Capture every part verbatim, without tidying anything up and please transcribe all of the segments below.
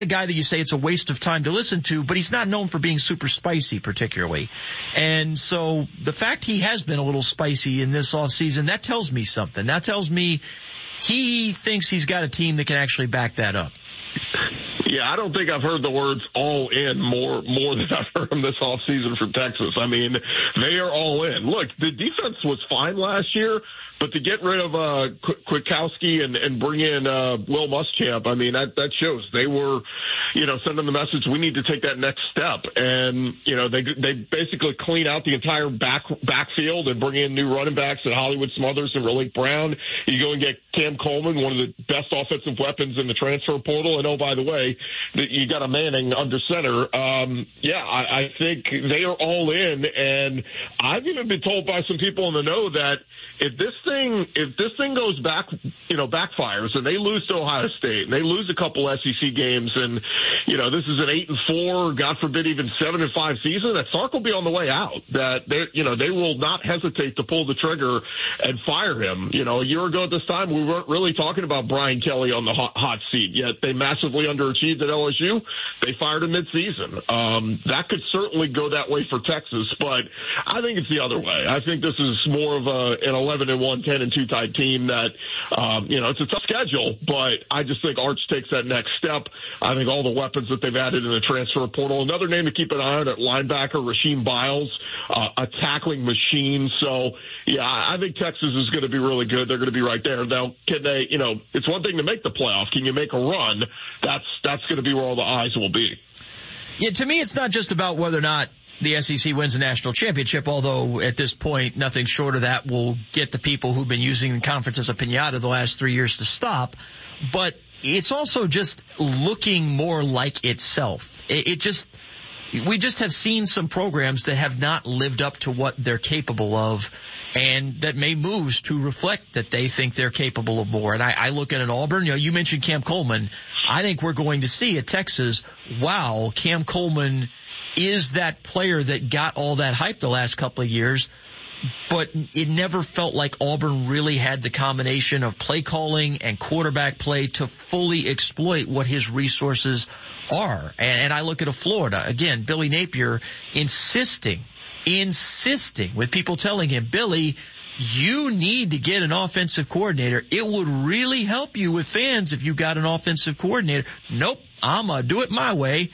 the guy that you say it's a waste of time to listen to, but he's not known for being super spicy particularly. And so the fact he has been a little spicy in this offseason, that tells me something. That tells me he thinks he's got a team that can actually back that up. Yeah, I don't think I've heard the words all in more more than I've heard them this offseason from Texas. I mean, they are all in. Look, the defense was fine last year, but to get rid of uh, Kwiatkowski and, and bring in uh, Will Muschamp, I mean, that, that shows they were, you know, sending the message we need to take that next step. And, you know, they they basically clean out the entire back backfield and bring in new running backs and Hollywood Smothers and Raleek Brown. You go and get Cam Coleman, one of the best offensive weapons in the transfer portal. And, oh, by the way, you got a Manning under center. Um, yeah, I, I think they are all in. And I've even been told by some people in the know that if this thing, if this thing goes back, you know, backfires and they lose to Ohio State and they lose a couple S E C games and, you know, this is an eight and four, God forbid, even seven and five season, that Sark will be on the way out. That they, you know, they will not hesitate to pull the trigger and fire him. You know, a year ago at this time, we weren't really talking about Brian Kelly on the hot, hot seat, yet they massively underachieved at L S U. They fired him midseason. Um, that could certainly go that way for Texas, but I think it's the other way. I think this is more of a, an eleven and one, ten and two type team that, um, you know, it's a tough schedule, but I just think Arch takes that next step. I think all the weapons that they've added in the transfer portal. Another name to keep an eye on at linebacker, Rasheem Biles, uh, a tackling machine. So, yeah, I think Texas is going to be really good. They're going to be right there. Now, can they, you know, it's one thing to make the playoff. Can you make a run? That's, that's going to be where all the eyes will be. Yeah, to me, it's not just about whether or not the S E C wins a national championship, although at this point, nothing short of that will get the people who've been using the conference as a piñata the last three years to stop. But it's also just looking more like itself. It, it just, we just have seen some programs that have not lived up to what they're capable of and that made moves to reflect that they think they're capable of more. And I, I look at an Auburn, you know, you mentioned Cam Coleman. I think we're going to see at Texas, wow, Cam Coleman is that player that got all that hype the last couple of years, but it never felt like Auburn really had the combination of play calling and quarterback play to fully exploit what his resources are. And, and I look at a Florida, again, Billy Napier insisting, insisting with people telling him, Billy, you need to get an offensive coordinator. It would really help you with fans if you got an offensive coordinator. Nope, I'm going to do it my way.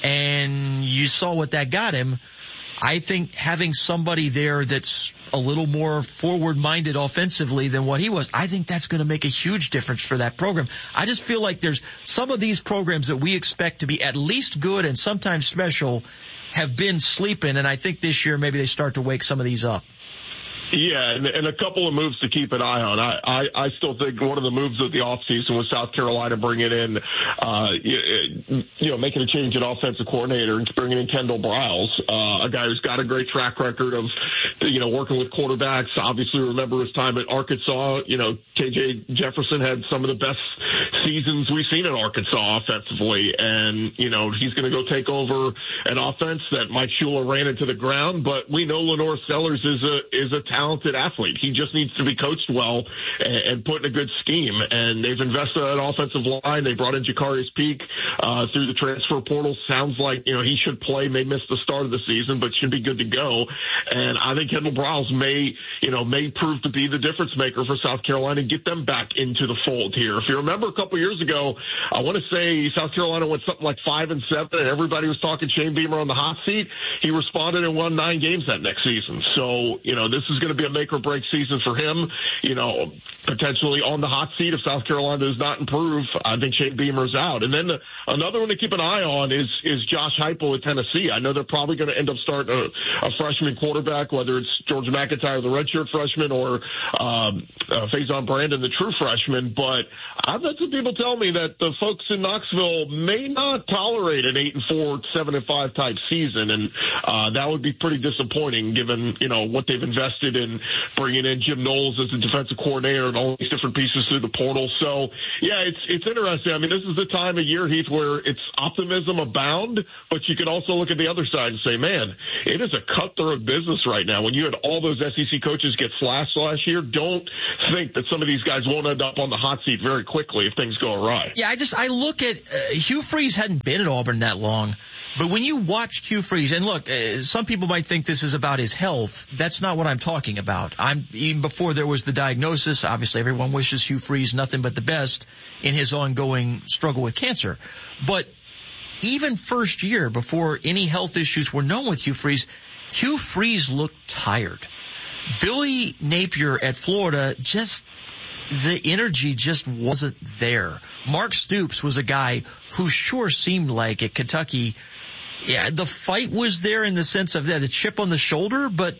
And you saw what that got him. I think having somebody there that's a little more forward-minded offensively than what he was, I think that's going to make a huge difference for that program. I just feel like there's some of these programs that we expect to be at least good and sometimes special have been sleeping, and I think this year maybe they start to wake some of these up. Yeah, and, and a couple of moves to keep an eye on. I, I, I still think one of the moves of the offseason was South Carolina bringing in, uh, you, you know, making a change at offensive coordinator and bringing in Kendall Briles, uh, a guy who's got a great track record of, you know, working with quarterbacks. Obviously, remember his time at Arkansas. You know, K J Jefferson had some of the best seasons we've seen at Arkansas offensively, and you know he's going to go take over an offense that Mike Shula ran into the ground. But we know Lenore Sellers is a is a talent. talented athlete. He just needs to be coached well and, and put in a good scheme. And they've invested in an offensive line. They brought in Jacarius Peak uh, through the transfer portal. Sounds like, you know, he should play, may miss the start of the season, but should be good to go. And I think Kendall Briles may, you know, may prove to be the difference maker for South Carolina and get them back into the fold here. If you remember a couple years ago, I want to say South Carolina went something like five and seven, and everybody was talking Shane Beamer on the hot seat. He responded and won nine games that next season. So, you know, this is going to be a make or break season for him, you know, potentially on the hot seat if South Carolina does not improve. I think Shane Beamer's out. And then the, another one to keep an eye on is is Josh Heupel at Tennessee. I know they're probably going to end up starting a, a freshman quarterback, whether it's George McIntyre, the redshirt freshman, or um, uh, Faison Brandon, the true freshman. But I've had some people tell me that the folks in Knoxville may not tolerate an eight and four, seven and five type season, and uh, that would be pretty disappointing given, you know, what they've invested in bringing in Jim Knowles as the defensive coordinator, and all these different pieces through the portal. So, yeah, it's it's interesting. I mean, this is the time of year, Heath, where it's optimism abound, but you can also look at the other side and say, man, it is a cutthroat business right now. When you had all those S E C coaches get slashed last year, don't think that some of these guys won't end up on the hot seat very quickly if things go awry. Yeah, I just I look at uh, Hugh Freeze hadn't been at Auburn that long, but when you watched Hugh Freeze, and look, uh, some people might think this is about his health. That's not what I'm talking about. I'm even before there was the diagnosis. Obviously, everyone wishes Hugh Freeze nothing but the best in his ongoing struggle with cancer. But even first year, before any health issues were known with Hugh Freeze, Hugh Freeze looked tired. Billy Napier at Florida, just the energy just wasn't there. Mark Stoops was a guy who sure seemed like at Kentucky, yeah, the fight was there in the sense of the chip on the shoulder, but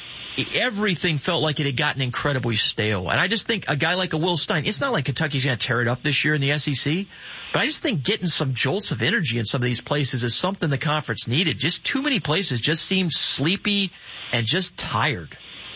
everything felt like it had gotten incredibly stale. And I just think a guy like a Will Stein, it's not like Kentucky's going to tear it up this year in the S E C, but I just think getting some jolts of energy in some of these places is something the conference needed. Just too many places just seemed sleepy and just tired.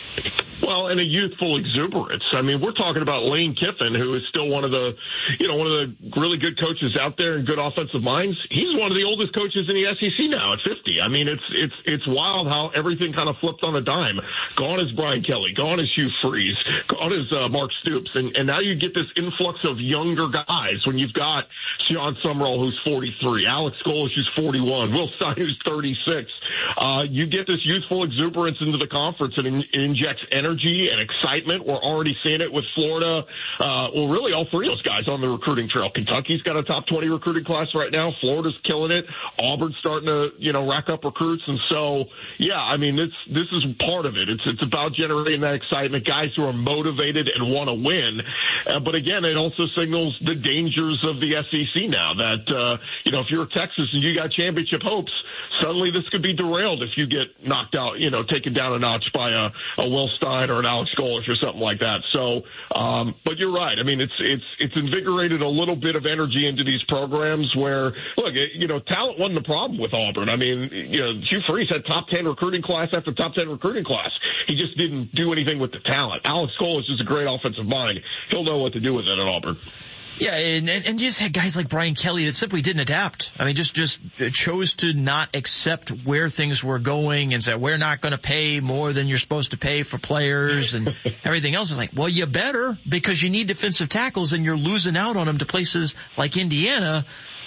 Well, and a youthful exuberance. I mean, we're talking about Lane Kiffin, who is still one of the, you know, one of the really good coaches out there and good offensive minds. He's one of the oldest coaches in the S E C now at fifty. I mean, it's it's it's wild how everything kind of flipped on a dime. Gone is Brian Kelly, gone is Hugh Freeze, gone is uh, Mark Stoops, and and now you get this influx of younger guys when you've got Sean Summerall, who's forty-three, Alex Golesh, who's forty-one, Will Stein, who's thirty-six. Uh, you get this youthful exuberance into the conference, and it injects energy and excitement. We're already seeing it with Florida. Uh, well, really all three of those guys on the recruiting trail. Kentucky's got a top twenty recruiting class right now. Florida's killing it. Auburn's starting to, you know, rack up recruits. And so, yeah, I mean, it's, this is part of it. It's, it's about generating that excitement, guys who are motivated and want to win. Uh, but again, it also signals the dangers of the S E C now that, uh, you know, if you're Texas and you got championship hopes, suddenly this could be derailed if you get knocked out, you know, taken down a notch by a, a Will Stein or an Alex Golesh or something like that. So, um, but you're right. I mean, it's it's it's invigorated a little bit of energy into these programs where, look, it, you know, talent wasn't the problem with Auburn. I mean, you know, Hugh Freeze had top ten recruiting class after top ten recruiting class. He just didn't do anything with the talent. Alex Golesh is a great offensive mind. He'll know what to do with it at Auburn. Yeah, and, and, and you just had guys like Brian Kelly that simply didn't adapt. I mean, just, just chose to not accept where things were going and said, we're not going to pay more than you're supposed to pay for players and everything else. Is like, well, you better, because you need defensive tackles and you're losing out on them to places like Indiana.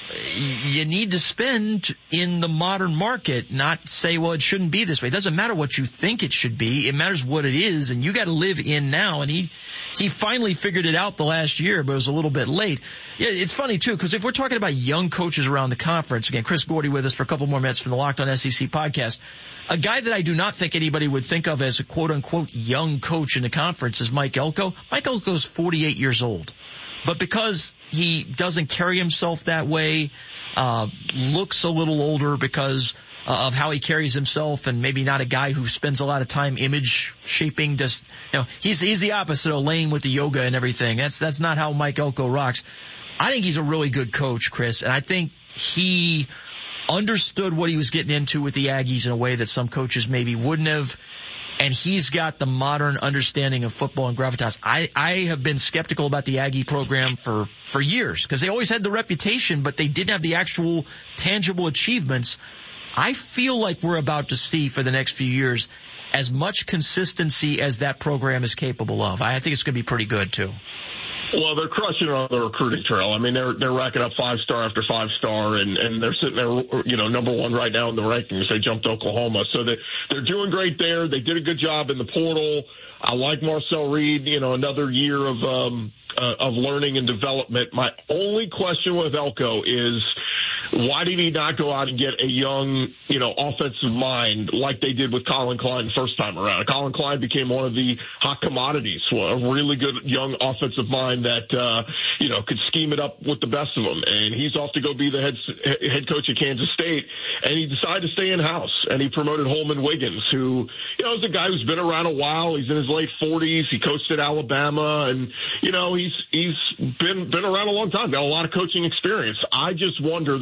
You need to spend in the modern market, not say, well, it shouldn't be this way. It doesn't matter what you think it should be. It matters what it is, and you got to live in now. And he, he finally figured it out the last year, but it was a little bit late. Yeah, it's funny, too, because if we're talking about young coaches around the conference, again, Chris Gordy with us for a couple more minutes from the Locked On S E C podcast, a guy that I do not think anybody would think of as a quote-unquote young coach in the conference is Mike Elko. Mike Elko's forty-eight years old. But because he doesn't carry himself that way, uh, looks a little older because uh, of how he carries himself, and maybe not a guy who spends a lot of time image shaping. Just, you know, he's he's the opposite of Lane with the yoga and everything. That's that's not how Mike Elko rocks. I think he's a really good coach, Chris, and I think he understood what he was getting into with the Aggies in a way that some coaches maybe wouldn't have. And he's got the modern understanding of football and gravitas. I, I have been skeptical about the Aggie program for, for years because they always had the reputation, but they didn't have the actual tangible achievements. I feel like we're about to see for the next few years as much consistency as that program is capable of. I think it's going to be pretty good, too. Well, they're crushing it on the recruiting trail. I mean, they're they're racking up five star after five star, and and they're sitting there, you know, number one right now in the rankings. They jumped Oklahoma, so they they're doing great there. They did a good job in the portal. I like Marcel Reed. You know, another year of um uh, of learning and development. My only question with Elko is, why did he not go out and get a young, you know, offensive mind like they did with Colin Klein the first time around? Colin Klein became one of the hot commodities, a really good young offensive mind that, uh, you know, could scheme it up with the best of them. And he's off to go be the head head coach at Kansas State. And he decided to stay in-house. And he promoted Holman Wiggins, who, you know, is a guy who's been around a while. He's in his late forties. He coached at Alabama. And, you know, he's he's been, been around a long time, got a lot of coaching experience. I just wonder, though,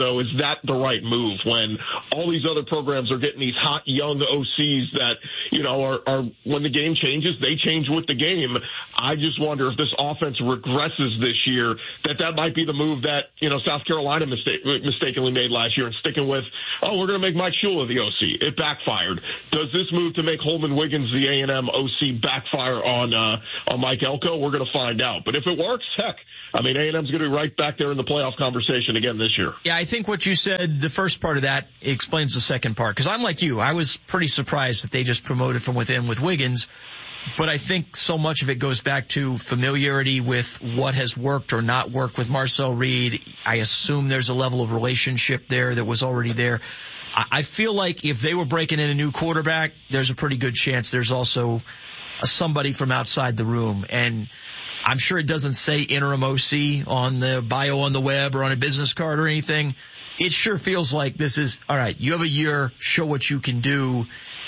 though, is that the right move when all these other programs are getting these hot young O Cs that, you know, are, are when the game changes, they change with the game. I just wonder if this offense regresses this year, that that might be the move that, you know, South Carolina mistake, mistakenly made last year and sticking with, oh, we're going to make Mike Shula the O C. It backfired. Does this move to make Holman Wiggins the A and M O C backfire on uh, on Mike Elko? We're going to find out. But if it works, heck, I mean, A and M's going to be right back there in the playoff conversation again this year. Yeah, I think what you said, the first part of that explains the second part. Because I'm like you. I was pretty surprised that they just promoted from within with Wiggins. But I think so much of it goes back to familiarity with what has worked or not worked with Marcel Reed. I assume there's a level of relationship there that was already there. I feel like if they were breaking in a new quarterback, there's a pretty good chance there's also somebody from outside the room. And I'm sure it doesn't say interim O C on the bio on the web or on a business card or anything. It sure feels like this is, all right, you have a year, show what you can do,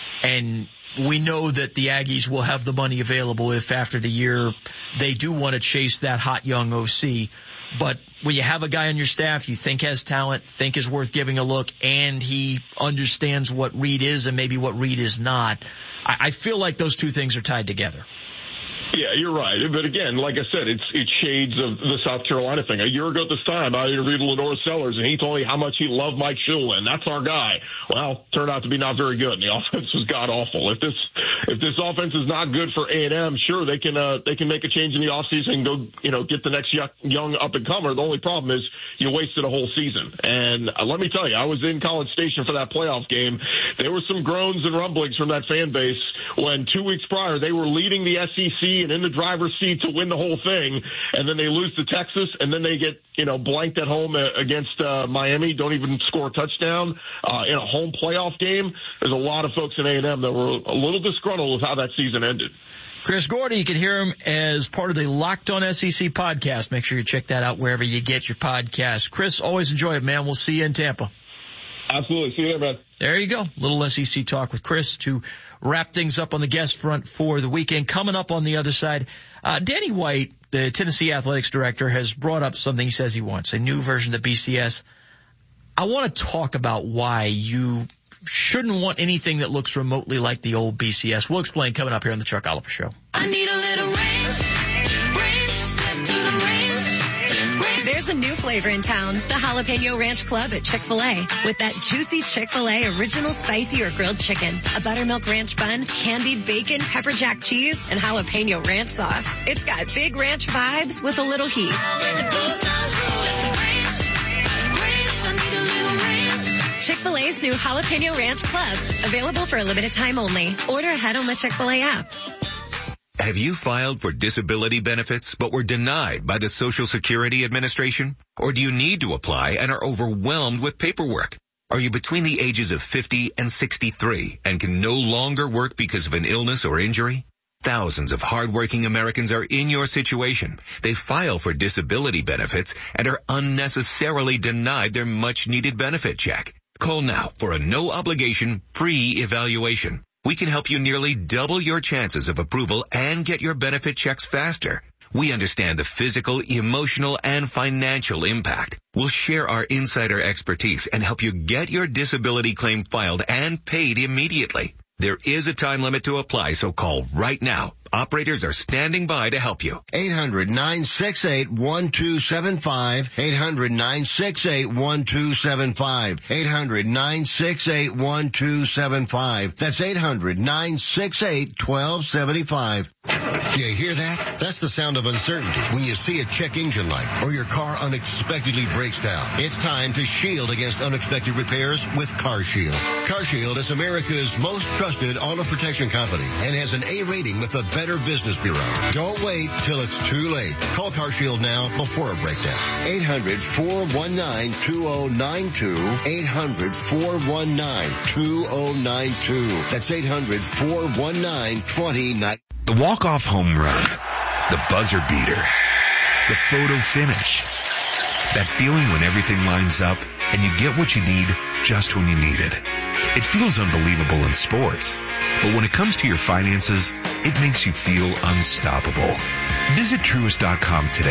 and we know that the Aggies will have the money available if after the year they do want to chase that hot young O C. But when you have a guy on your staff you think has talent, think is worth giving a look, and he understands what Reed is and maybe what Reed is not, I, I feel like those two things are tied together. Yeah, you're right. But again, like I said, it's it's shades of the South Carolina thing. A year ago at this time, I interviewed Lenore Sellers, and he told me how much he loved Mike Shula, and that's our guy. Well, turned out to be not very good, and the offense was god-awful. If this if this offense is not good for A and M, sure, they can uh, they can make a change in the offseason and go, you know, get the next young up-and-comer. The only problem is you wasted a whole season. And uh, let me tell you, I was in College Station for that playoff game. There were some groans and rumblings from that fan base when two weeks prior they were leading the S E C and in the driver's seat to win the whole thing, and then they lose to Texas, and then they get, you know, blanked at home against uh, Miami, don't even score a touchdown uh, in a home playoff game. There's a lot of folks in A and M that were a little disgruntled with how that season ended. Chris Gordy, you can hear him as part of the Locked On S E C podcast. Make sure you check that out wherever you get your podcast. Chris, always enjoy it, man. We'll see you in Tampa. Absolutely. See you there, man. There you go. Little S E C talk with Chris to wrap things up on the guest front for the weekend. Coming up on the other side, uh, Danny White, the Tennessee Athletics director, has brought up something he says he wants, a new version of B C S. I want to talk about why you shouldn't want anything that looks remotely like the old B C S. We'll explain coming up here on the Chuck Oliver Show. I need a little ranch, ranch, step to the ranch. There's a new flavor in town, the Jalapeno Ranch Club at Chick-fil-A. With that juicy Chick-fil-A original spicy or grilled chicken, a buttermilk ranch bun, candied bacon, pepper jack cheese, and jalapeno ranch sauce. It's got big ranch vibes with a little heat. Chick-fil-A's new Jalapeno Ranch Club, available for a limited time only. Order ahead on the Chick-fil-A app. Have you filed for disability benefits but were denied by the Social Security Administration? Or do you need to apply and are overwhelmed with paperwork? Are you between the ages of fifty and sixty-three and can no longer work because of an illness or injury? Thousands of hardworking Americans are in your situation. They file for disability benefits and are unnecessarily denied their much-needed benefit check. Call now for a no-obligation, free evaluation. We can help you nearly double your chances of approval and get your benefit checks faster. We understand the physical, emotional, and financial impact. We'll share our insider expertise and help you get your disability claim filed and paid immediately. There is a time limit to apply, so call right now. Operators are standing by to help you. eight hundred, nine six eight, one two seven five. eight hundred, nine six eight, one two seven five. eight hundred, nine six eight, one two seven five. That's eight hundred, nine six eight, one two seven five. You hear that? That's the sound of uncertainty when you see a check engine light or your car unexpectedly breaks down. It's time to shield against unexpected repairs with CarShield. CarShield is America's most trusted auto protection company and has an A rating with the Better Business Bureau. Don't wait till it's too late. Call CarShield now before a breakdown. eight hundred, four one nine, two oh nine two. eight hundred, four one nine, two oh nine two. That's eight hundred, four one nine, two oh nine two. The walk-off home run, the buzzer beater, the photo finish. That feeling when everything lines up and you get what you need just when you need it. It feels unbelievable in sports, but when it comes to your finances, it makes you feel unstoppable. Visit Truist dot com today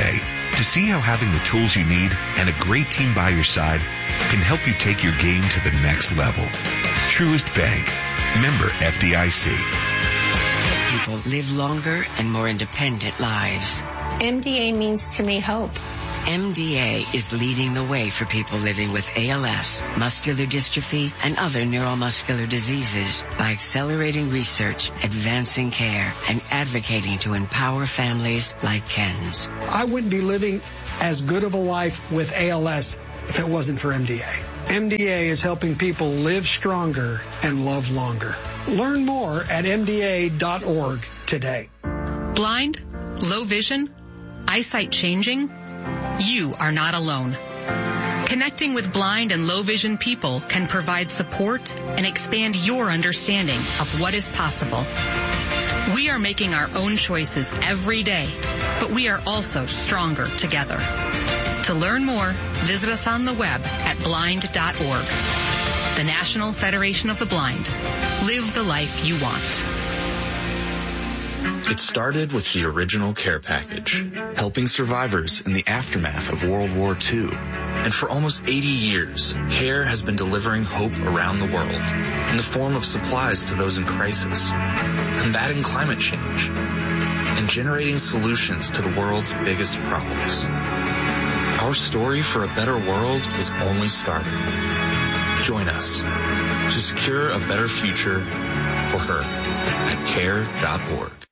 to see how having the tools you need and a great team by your side can help you take your game to the next level. Truist Bank. Member F D I C. People live longer and more independent lives. M D A means to me hope. M D A is leading the way for people living with A L S, muscular dystrophy, and other neuromuscular diseases by accelerating research, advancing care, and advocating to empower families like Ken's. I wouldn't be living as good of a life with A L S if it wasn't for M D A. M D A is helping people live stronger and love longer. Learn more at M D A dot org today. Blind? Low vision? Eyesight changing? You are not alone. Connecting with blind and low vision people can provide support and expand your understanding of what is possible. We are making our own choices every day, but we are also stronger together. To learn more, visit us on the web at blind dot org. The National Federation of the Blind. Live the life you want. It started with the original care package, helping survivors in the aftermath of World War Two. And for almost eighty years, CARE has been delivering hope around the world in the form of supplies to those in crisis, combating climate change, and generating solutions to the world's biggest problems. Our story for a better world is only starting. Join us to secure a better future for her at care dot org.